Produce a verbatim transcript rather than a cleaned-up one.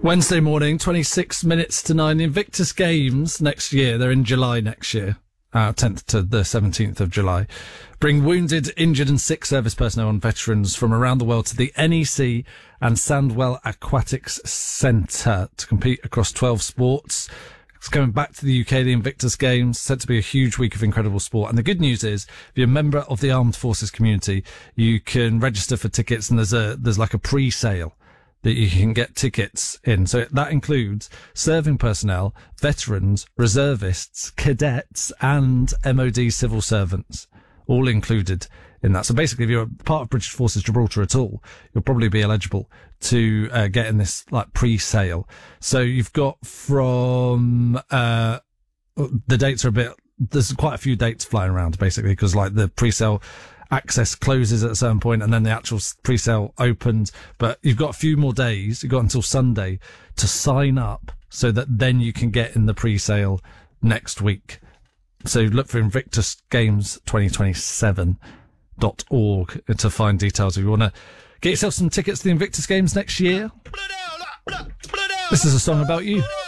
Wednesday morning, twenty-six minutes to nine. The Invictus Games next year, they're in July next year, uh, tenth to the seventeenth of July, bring wounded, injured and sick service personnel and veterans from around the world to the N E C and Sandwell Aquatics Centre to compete across twelve sports. It's coming back to the U K, the Invictus Games, said to be a huge week of incredible sport. And the good news is, if you're a member of the Armed Forces community, you can register for tickets and there's a, there's like a pre-sale that you can get tickets in. So that includes serving personnel, veterans, reservists, cadets, and M O D civil servants, all included in that. So basically, if you're part of British Forces Gibraltar at all, you'll probably be eligible to uh, get in this like pre-sale. So you've got from uh the dates are a bit. There's quite a few dates flying around basically because like the pre-sale access closes at a certain point and then the actual pre-sale opens. But you've got a few more days. You've got until Sunday to sign up so that then you can get in the pre-sale next week. So look for Invictus Games twenty twenty-seven dot org to find details if you want to get yourself some tickets to the Invictus Games next year. This is a song about you.